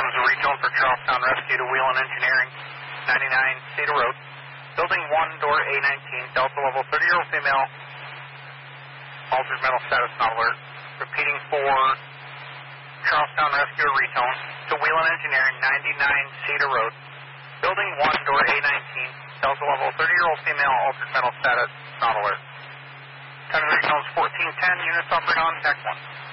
comes a retone for Charlestown Rescue to Wheelan Engineering, 99 Cedar Road. Building 1, door A19, Delta level 30-year-old female, altered mental status not alert. Repeating for Charlestown Rescue retone to Wheelan Engineering, 99 Cedar Road. Building 1, door A19, Delta level 30-year-old female, altered mental status not alert. Time retones 1410, units operate on deck 1.